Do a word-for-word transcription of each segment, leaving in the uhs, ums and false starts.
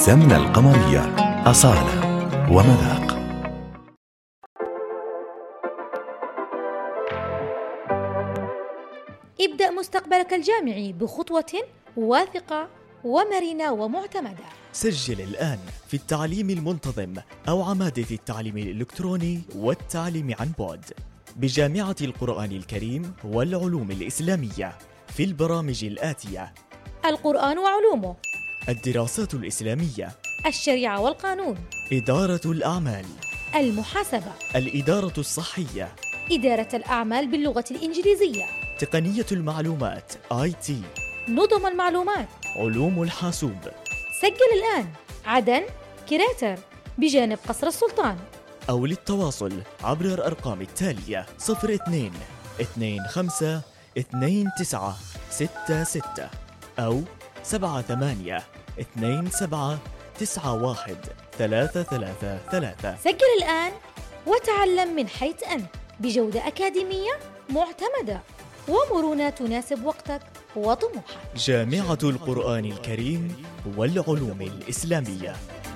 سمنة القمرية، أصالة ومذاق. ابدأ مستقبلك الجامعي بخطوة واثقة ومرنة ومعتمدة. سجل الآن في التعليم المنتظم أو عمادة التعليم الإلكتروني والتعليم عن بعد بجامعة القرآن الكريم والعلوم الإسلامية في البرامج الآتية: القرآن وعلومه، الدراسات الإسلامية، الشريعة والقانون، إدارة الأعمال، المحاسبة، الإدارة الصحية، إدارة الأعمال باللغة الإنجليزية، تقنية المعلومات آي تي، نظم المعلومات، علوم الحاسوب. سجل الآن عدن كريتر بجانب قصر السلطان، أو للتواصل عبر الأرقام التالية: صفر اثنين اثنين خمسة اثنين تسعة ستة ستة أو سبعة ثمانية اثنين سبعة تسعة واحد ثلاثة ثلاثة ثلاثة. سجل الآن وتعلم من حيث أنت بجودة أكاديمية معتمدة ومرونة تناسب وقتك وطموحك. جامعة القرآن الكريم والعلوم الإسلامية.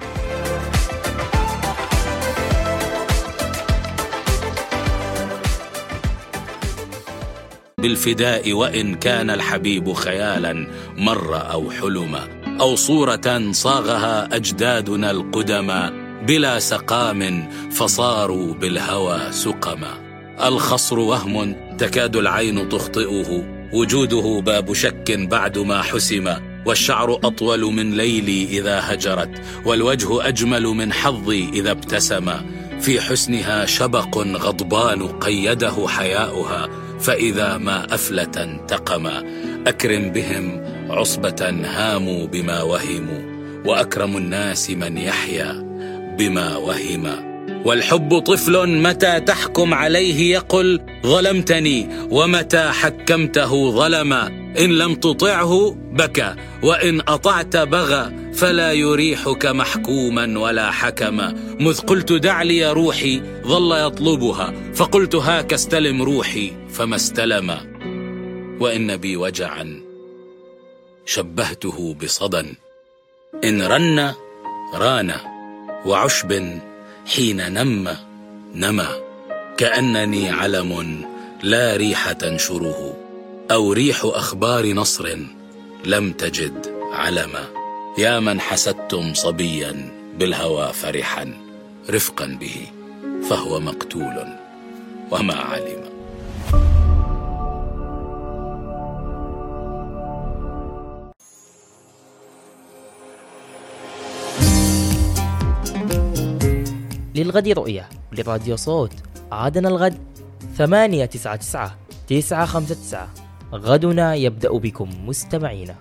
بالفداء وإن كان الحبيب خيالا مر أو حلما، أو صورة صاغها أجدادنا القدما بلا سقام فصاروا بالهوى سقما. الخصر وهم تكاد العين تخطئه، وجوده باب شك بعد ما حسم. والشعر أطول من ليلي إذا هجرت، والوجه أجمل من حظي إذا ابتسم. في حسنها شبق غضبان قيده حياؤها، فإذا ما أفلت انتقما. أكرم بهم عصبة هاموا بما وهموا، وأكرم الناس من يحيا بما وهم. والحب طفل متى تحكم عليه يقل ظلمتني، ومتى حكمته ظلما. إن لم تطعه بكى، وإن أطعت بغى، فلا يريحك محكوما ولا حكما. مذ قلت دع لي روحي ظل يطلبها، فقلت هاك استلم روحي فما استلم. وإن بي وجعا شبهته بصدى، إن رن ران، وعشب حين نم نما. كأنني علم لا ريح تنشره، أو ريح أخبار نصر لم تجد علما. يا من حسدتم صبيا بالهوى فرحا، رفقا به فهو مقتول وما علم. للغد رؤية لراديو صوت. عادنا الغد ثمانية تسعة تسعة تسعة خمسة تسعة. غدنا يبدأ بكم مستمعين.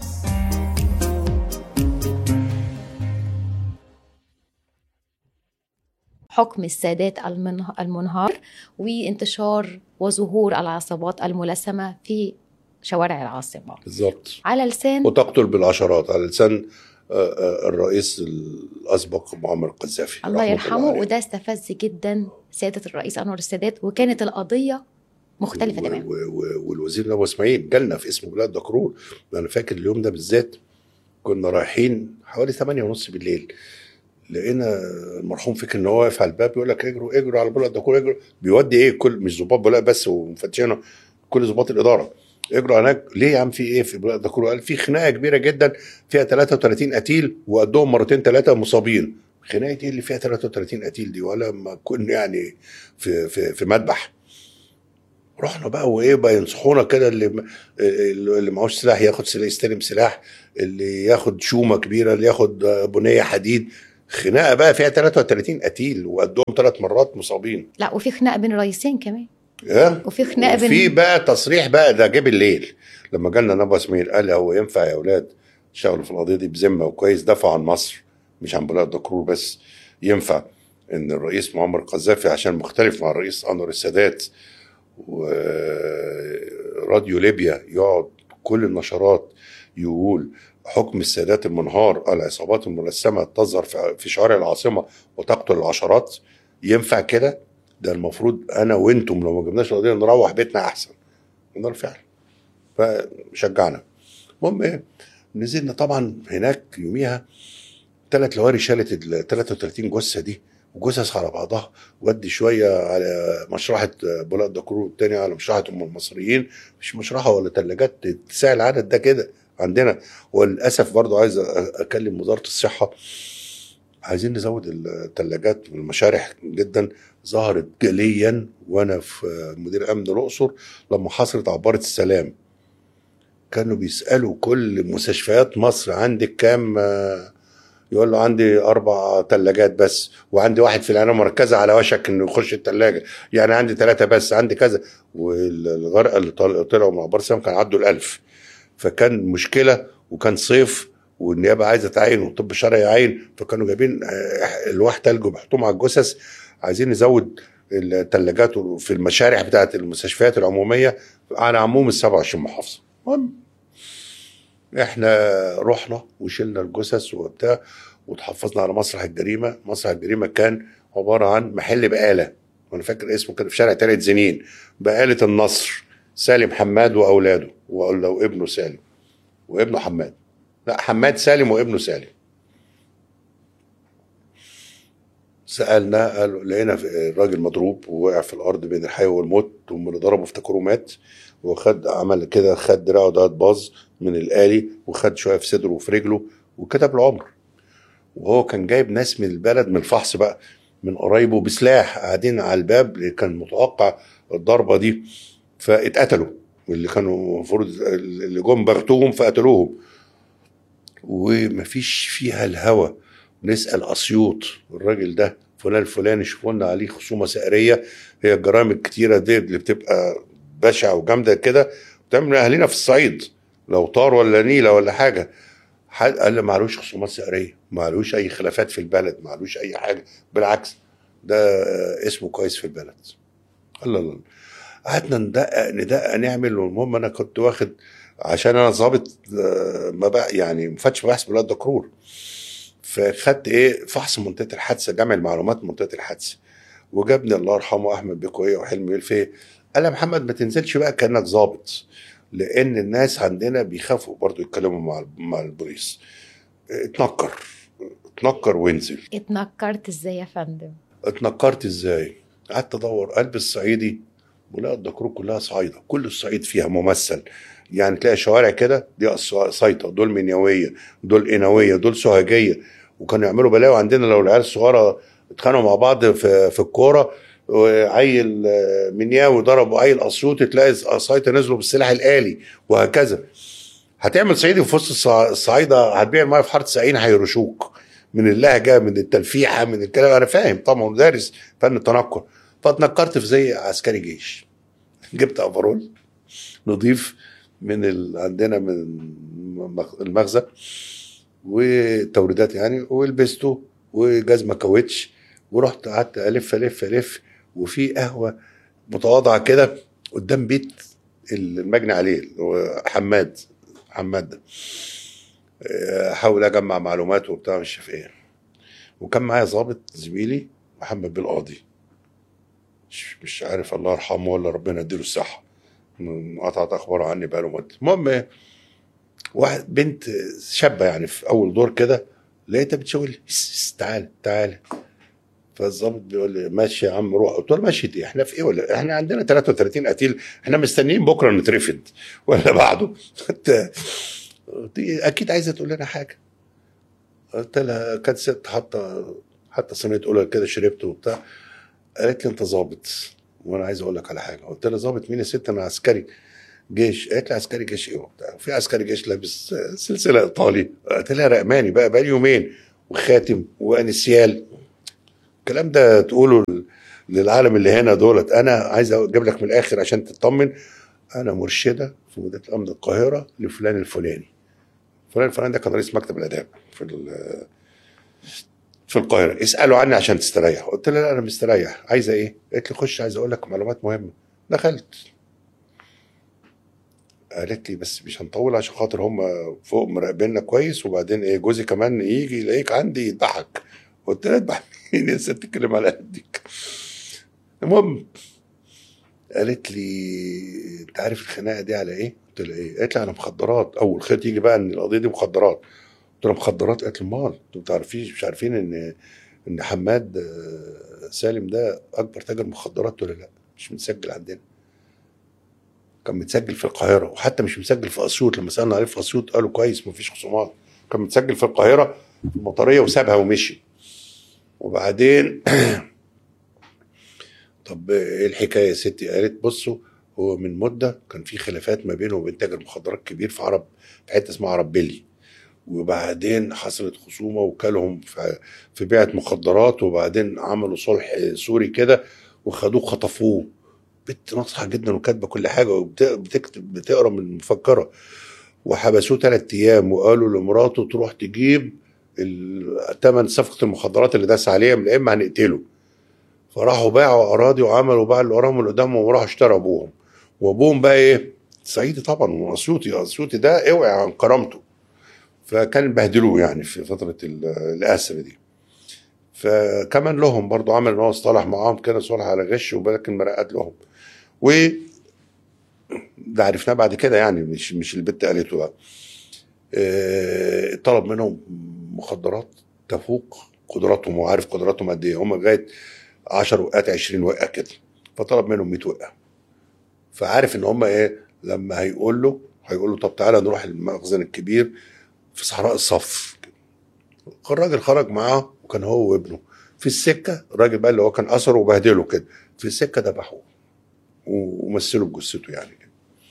حكم السادات المنهار وانتشار وظهور العصابات الملثمة في شوارع العاصمة. بالضبط. على لسان وتقتل بالعشرات على لسان الرئيس الأسبق معمر القذافي الله يرحمه. وده استفز جدا سيادة الرئيس أنور السادات، وكانت القضية مختلفة تماما. والوزير أبو اسماعيل جالنا في اسم بلاد دكرور. أنا فاكر اليوم ده بالذات، كنا رايحين حوالي ثمانية ونص بالليل، لقينا المرحوم فكر ان هو واقف على الباب يقول لك اجروا اجروا على بلاد دكرور، اجروا. بيودي ايه؟ كل مش ضباط بلاء بس ومفتشينه، كل ضباط الاداره اجروا هناك. ليه يا عم؟ في ايه في بلاد دكرور؟ قال في خناقه كبيره جدا فيها ثلاثة وثلاثين قتيل وقدهم مرتين ثلاثه مصابين. خناقه ايه اللي فيها ثلاثة وثلاثين قتيل دي؟ ولا ما كنا يعني في في في مذبح. رحنا بقى وايه بقى ينصحونا كده، اللي اللي معهوش سلاح ياخد سلاح، يستلم سلاح، اللي ياخد شومه كبيره، اللي ياخد بنيه حديد. خناقه بقى فيها ثلاثة وثلاثين قتيل وقدهم ثلاث مرات مصابين. لا وفي خناقه بين الرئيسين كمان. ايه؟ وفي خناقه بين في بقى تصريح بقى ده جه بالليل لما جالنا نبوة اسماعيل، قال هو ينفع يا اولاد تشتغلوا في القضيه دي بذمه وكويس، دافعوا عن مصر مش عن بلاد دكرور بس. ينفع ان الرئيس معمر القذافي عشان مختلف مع الرئيس انور السادات وراديو ليبيا يقعد كل النشرات يقول حكم السادات المنهار العصابات الملثمه تظهر في شوارع العاصمه وتقتل العشرات؟ ينفع كده؟ ده المفروض انا وانتم لو ما جبناش القضيه نروح بيتنا احسن. وده الفعل، فشجعنا. المهم ايه، نزلنا طبعا هناك يوميها ثلاث لواري شالت ال ثلاثة وثلاثين جثه دي وجثث على بعضها، ودي شويه على مشرحه بولاق دكرور والتاني على مشرحه ام المصريين، مش مشرحه ولا ثلاجات تساع العدد ده كده عندنا. وللاسف برضو عايز اكلم وزاره الصحه، عايزين نزود الثلاجات والمشارح جدا. ظهرت جليا وانا في مدير امن الاقصر لما حصلت عباره السلام، كانوا بيسالوا كل مستشفيات مصر عندك كام، يقول له عندي اربع ثلاجات بس، وعندي واحد في العنايه المركزه على وشك انه يخش الثلاجه، يعني عندي ثلاثه بس، عندي كذا. والغرقه اللي طلعوا من عباره السلام كان عدوا الالف. فكان مشكله، وكان صيف والنيابه عايزه تعين والطب الشرعي يعين، فكانوا جايبين الواح تلج وبيحطوهم على الجثث. عايزين نزود الثلاجات في المشارح بتاعه المستشفيات العموميه على عموم ال سبعة وعشرين محافظه. المهم احنا رحنا وشلنا الجثث وبتاع وتحفظنا على مسرح الجريمه. مسرح الجريمه كان عباره عن محل بقاله، وانا فاكر اسمه كان في شارع ثلاث زنين، بقاله النصر، سالم حماد واولاده وابنه سالم وابنه حماد، لا حماد سالم وابنه سالم. سالنا قالوا لقينا الراجل مضروب ووقع في الارض بين الحي والموت، ومن اللي ضربه افتكروه مات، وخد عمل كده، خد دراعه ده باظ من الآلي، وخد شويه في صدره وفي رجله، وكتب العمر. وهو كان جايب ناس من البلد من الفحص بقى من قرايبه بسلاح قاعدين على الباب، اللي كان متوقع الضربه دي، فاتقتلوا، واللي كانوا المفروض اللي جم بغتوهم فقتلوهم. ومفيش فيها الهوى. نسال اسيوط الراجل ده فلان الفلاني شوفوا لنا عليه خصومه سعريه، هي الجرائم الكتيره دي اللي بتبقى بشعه وجامده كده بتعمل اهالينا في الصعيد لو طار ولا نيله ولا حاجه. قال لي معلوش خصومات سعريه، معلوش اي خلافات في البلد، معلوش اي حاجه، بالعكس ده اسمه كويس في البلد. الله الله. قعدنا ندقق ندقق نعمل. والمهم انا كنت واخد عشان انا ظابط ما بقى يعني مفتش بحث بلاد دكرور، فخدت ايه فحص منطقه الحادثه، جمع المعلومات منطقه الحادثه. وجابني الله يرحمه احمد بكويه وحلمي يلفي، قال يا محمد ما تنزلش بقى كانك ظابط، لان الناس عندنا بيخافوا برضو يتكلموا مع مع البوليس. اتنكر اتنكر وانزل. اتنكرت ازاي يا فندم؟ اتنكرت ازاي؟ قعدت ادور قلب الصعيدي ولا الدكرور كلها صعيده، كل الصعيد فيها ممثل، يعني تلاقي شوارع كده دي صيطه، دول منيويه، دول قناويه، دول سوهاجيه، وكانوا يعملوا بلاوي عندنا لو العيال الصغيره اتخانقوا مع بعض في في الكوره، وعيل منياوي ضربوا عيل اسيوطي تلاقي صيطه نزلوا بالسلاح الآلي، وهكذا. هتعمل صعيدي في وسط الصعيده، هتبيع الميه في حاره سعين هيرشوك من اللهجه، من التلفيحه، من الكلام. انا فاهم طبعا، دارس فن التنكر. فاتنكرت في زي عسكري جيش، جبت افرول نضيف من ال... عندنا من المخزن وتوريدات يعني، ولبسته وجزمه كاوتش، ورحت قعدت الف الف الف. وفي قهوه متواضعه كده قدام بيت المجني عليه حماد حماد ده، احاول اجمع معلومات وبتاع مش عارف ايه. وكان معايا ضابط زميلي محمد بالقاضي، مش مش عارف الله يرحمه ولا ربنا يديله الصحه، قطعت اخبار عني بقاله مده. المهم واحد بنت شابه يعني في اول دور كده، لقيتها بتشاور لي تعالى تعالى. فالظابط بيقول لي ماشي يا عم روح. قلت له ماشي دي احنا في ايه؟ ولا احنا عندنا ثلاثة وثلاثين قتيل، احنا مستنيين بكره نترفد ولا بعده؟ اكيد عايزه تقول لنا حاجه. قلت لها كانت ست حاطه حتى صينيه قلل كده شربته وبتاع. قالت لي انت ظابط وانا عايز اقول لك على حاجه. قلت لها ظابط مين يا ست؟ انا عسكري جيش. قالت لي عسكري جيش ايه وبتاع؟ في عسكري جيش لابس سلسله ايطالي. قلت لها رقماني بقى بقى لي يومين وخاتم وانسيال، الكلام ده تقوله للعالم اللي هنا دولت. انا عايز اجيب لك من الاخر عشان تطمن، انا مرشده في مديريه الامن القاهره لفلان الفلاني. فلان الفلاني ده كان رئيس مكتب الاداب في في القاهره، اسالوا عني عشان تستريح. قلت لها لا انا مستريح. عايزه ايه؟ قالت لي خش عايز اقول لك معلومات مهمه. دخلت قالت لي بس مش هنطول عشان خاطر هم فوق مراقبيننا كويس، وبعدين ايه جوزي كمان يجي يلاقيك عندي يضحك. قلت لها اذبح مين يا ست تتكلم على قدك. المهم قالت لي انت عارف الخناقه دي على ايه؟ قلت لها ايه؟ قالت لي على مخدرات. اول خيط يجي بقى ان القضيه دي مخدرات. قلت لها مخدرات؟ قالت لي امال انتوا بتعرفيش مش عارفين ان ان حماد سالم ده اكبر تاجر مخدرات؟ ولا لا مش متسجل عندنا، كان متسجل في القاهره، وحتى مش متسجل في اسيوط. لما سالنا عليه في اسيوط قالوا كويس مفيش خصومات، كان متسجل في القاهره في المطريه وسابها ومشي. وبعدين طب ايه الحكايه يا ستي؟ قالت بصوا هو من مده كان في خلافات ما بينه وبين تاجر مخدرات كبير في عرب في حته اسمها عرب بيلي، وبعدين حصلت خصومه وكالهم في بيعه مخدرات، وبعدين عملوا صلح سوري كده وخدوه خطفوه. بنت ناصحه جدا وكاتبه كل حاجه وبتكتب بتقرا من المفكره، وحبسوه ثلاث ايام وقالوا لمراته تروح تجيب ثمن صفقه المخدرات اللي داس عليها، من اما هنقتله. فراحوا باعوا اراضي وعملوا بقى اللي وراهم واللي قدامهم وراحوا اشتروا ابوهم. وابوهم بقى ايه؟ صعيدي طبعا واسيوطي، اسيوطي ده اوعي عن كرامته، فكان بهدلوه يعني في فتره الاسر دي. فكمان لهم برضو عمل ان هو اصطلح معاهم كده صلح على غش ولكن مرقد لهم، و ده عرفناه بعد كده يعني، مش مش البت قالته بقى. اه طلب منهم مخدرات تفوق قدراتهم، وعارف قدراتهم قد ايه، هم لغايه عشر وقات عشرين وقه كده، فطلب منهم مية وقه. فعارف ان هم ايه لما هيقول له هيقول له طب تعالى نروح المخزن الكبير في صحراء الصف. الراجل خرج معاه وكان هو وابنه في السكه، الراجل بقى اللي هو كان اثره وبهدله كده في السكه ذبحوه ومثلوا بجثته يعني كده.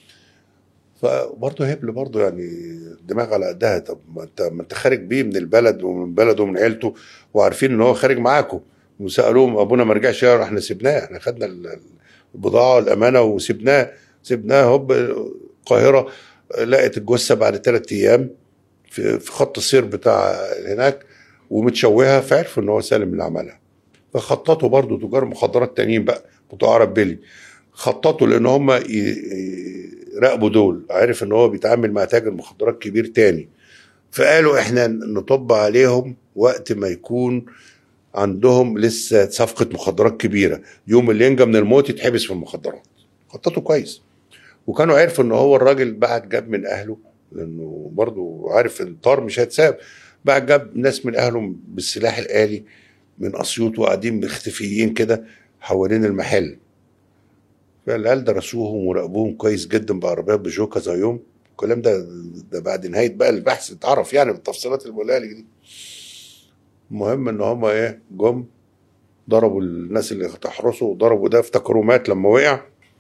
فبرضه هبل برضه يعني دماغ على قدها. طب ما انت ما انت خارج بيه من البلد ومن بلده ومن عيلته وعارفين ان هو خارج معاكم، وسالوهم ابونا ما رجعش، احنا سيبناه، احنا خدنا البضاعه والامانه وسيبناه سيبناه هوب القاهره لقت الجثه بعد ثلاث ايام في خط السير بتاع هناك ومتشوهه، فعرفوا ان هو سالم اللي عملها. فخططوا برضه تجار مخدرات تانيين بقى بتوع عرب بيلي، خططوا لان هم يراقبوا دول، عارف ان هو بيتعامل مع تاجر مخدرات كبير تاني، فقالوا احنا نطب عليهم وقت ما يكون عندهم لسه صفقه مخدرات كبيره، يوم اللي ينجى من الموت يتحبس في المخدرات. خططوا كويس، وكانوا عارفوا ان هو الراجل بعد جاب من اهله، لانه برضه عارف الطار مش هيتساب، بعد جاب ناس من اهله بالسلاح الآلي من اسيوط وقاعدين مختفيين كده حوالين المحل. فالعيال درسوهم وراقبوهم كويس جدا بعربيات بيجو كذا يوم. الكلام ده ده بعد نهايه بقى البحث اتعرف يعني بالتفصيلات اللي بقولها لك دي. المهم ان هم ايه جم ضربوا الناس اللي تحرسوا وضربوا ده، افتكروا مات لما وقع.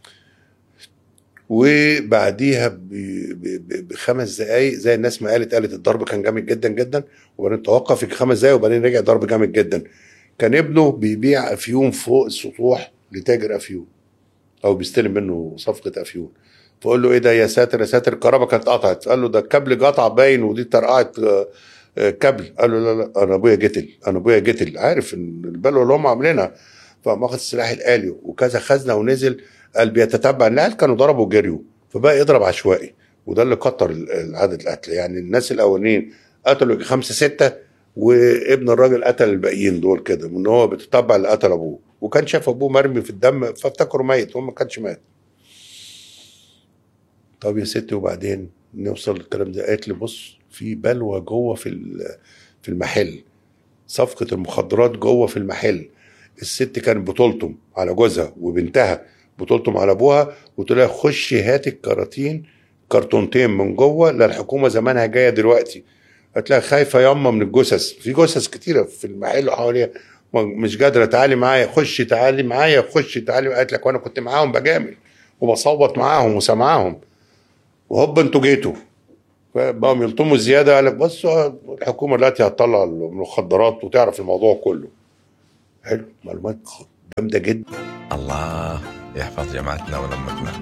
وبعديها بخمس دقايق زي الناس ما قالت قالت الضرب كان جامد جدا جدا، وبعدين توقف في خمس دقايق وبعدين رجع ضرب جامد جدا. كان ابنه بيبيع افيون فوق السطوح لتاجر افيون او بيستلم منه صفقه افيون، فقول له ايه ده يا ساتر يا ساتر الكهرباء كانت قطعت، قال له ده الكابل قطع باين ودي ترقعت كابل، قال له لا لا انا ابويا جتل انا ابويا جتل عارف ان البلوه اللي هم عاملينها. فقام واخد السلاح الآلي وكذا خزنه ونزل، قال بيتتبع النقل، كانوا ضربوا وجريوا، فبقى يضرب عشوائي، وده اللي كتر العدد القتل. يعني الناس الاولين قتلوا خمسه سته، وابن الراجل قتل الباقيين دول كده، من هو بيتتبع اللي قتل ابوه، وكان شاف ابوه مرمي في الدم فافتكروا ميت وهو ما كانش مات. طب يا ستي وبعدين نوصل للكلام ده؟ قالت لي بص في بلوه جوه في في المحل، صفقه المخدرات جوه في المحل. الست كانت بتلطم على جوزها وبنتها، بتلطم على ابوها، وقلت لها خشي هاتي الكراتين كرتونتين من جوه، لا الحكومه زمانها جايه دلوقتي. قالت لها خايفه ياما من الجثث، في جثث كتيره في المحل وحواليها مش قادره، تعالي معايا خشي تعالي معايا خشي تعالي. قالت لك وانا كنت معاهم بجامل وبصوت معاهم وسمعاهم، وهوب انتوا جيتوا فبقوا يلطموا زياده. قال لك بص الحكومه دلوقتي هتطلع المخدرات وتعرف الموضوع كله. حلو، معلومات جامده جدا. الله يحفظ جماعتنا ولمتنا.